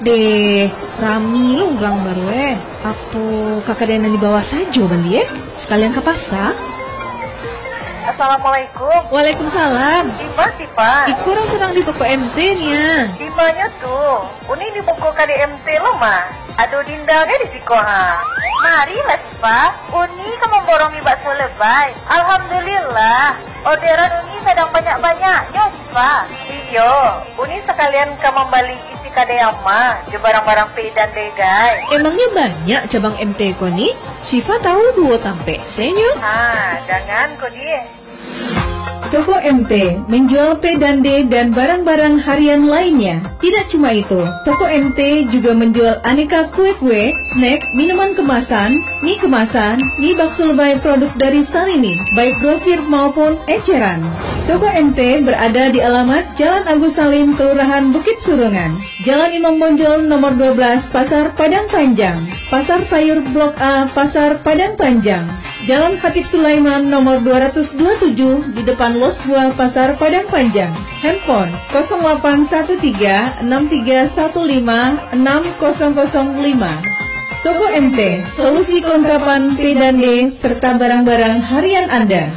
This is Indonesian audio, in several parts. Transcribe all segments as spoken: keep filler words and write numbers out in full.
deh, rami lo gang baru eh. Apa kakak dena di bawah saja bandi eh? Sekalian ke pasar. Assalamualaikum. Waalaikumsalam. Ima sih Pak. Iku orang sedang di toko M T nya. Dimanya tuh? Uni di buku K D M T lo mah. Aduh dindalnya di Sikoha. Mari lah Pak. Uni kamu borongi bakso lebay. Alhamdulillah. Orderan Uni sedang banyak-banyaknya Pak. Iyo, Uni sekalian kamu beli isi K D M mah. Je barang-barang P dan D guys. Emangnya banyak cabang M T ko nih? Syifa tahu dua tampe. Senyo. Ah, jangan kok dia. Toko M T menjual P dan D dan barang-barang harian lainnya. Tidak cuma itu, Toko M T juga menjual aneka kue-kue, snack, minuman kemasan, mie kemasan, mie bakso lebay produk dari Sarini, baik grosir maupun eceran. Toko M T berada di alamat Jalan Agus Salim, Kelurahan Bukit Surungan, Jalan Imam Bonjol nomor dua belas, Pasar Padang Panjang, Pasar Sayur Blok A, Pasar Padang Panjang, Jalan Khatib Sulaiman nomor dua ratus dua puluh tujuh di depan Los Buah, Pasar Padang Panjang. Handphone nol delapan satu tiga enam tiga satu lima enam nol nol lima. Toko M T, solusi kelengkapan P dan D serta barang-barang harian Anda.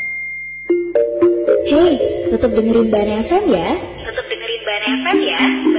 Hey, tetap dengerin Bana F M ya. Tetap dengerin Bana F M ya.